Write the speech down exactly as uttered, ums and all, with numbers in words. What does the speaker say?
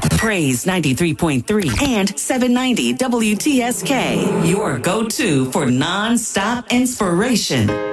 Praise ninety-three point three and seven ninety W T S K, your go-to for non-stop inspiration.